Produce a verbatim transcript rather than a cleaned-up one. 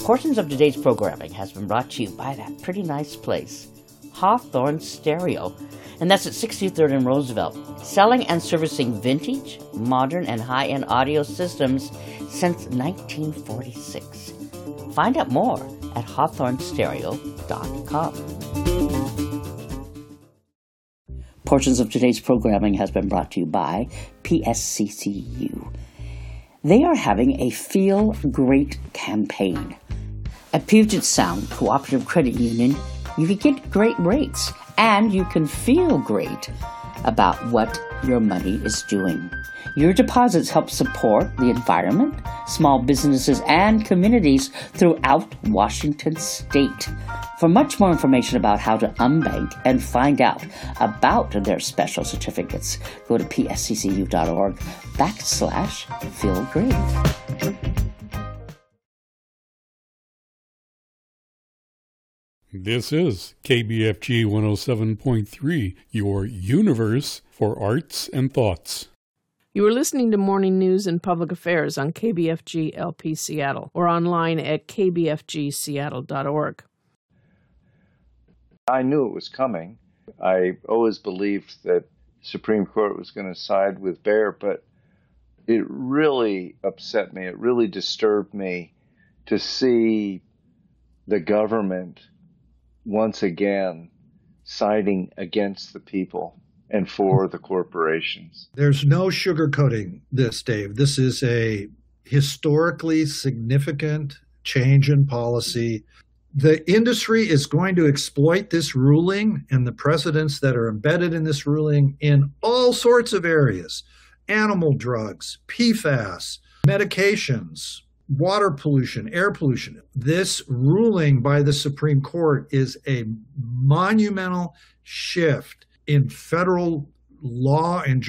Portions of today's programming has been brought to you by that pretty nice place, Hawthorne Stereo, and that's at sixty-third and Roosevelt, selling and servicing vintage, modern, and high-end audio systems since nineteen forty-six. Find out more at hawthorne stereo dot com. Portions of today's programming has been brought to you by P S C C U. They are having a Feel Great campaign. At Puget Sound Cooperative Credit Union, you can get great rates and you can feel great about what your money is doing. Your deposits help support the environment, small businesses, and communities throughout Washington State. For much more information about how to unbank and find out about their special certificates, go to psccu.org backslash feel great. This is K B F G one oh seven point three, your universe for arts and thoughts. You are listening to Morning News and Public Affairs on K B F G L P Seattle or online at k b f g seattle dot org. I knew it was coming. I always believed that Supreme Court was going to side with Bear, but it really upset me. It really disturbed me to see the government once again siding against the people and for the corporations. There's no sugarcoating this, Dave. This is a historically significant change in policy. The industry is going to exploit this ruling and the precedents that are embedded in this ruling in all sorts of areas: animal drugs, P FAS, medications, water pollution, air pollution. This ruling by the Supreme Court is a monumental shift in federal law and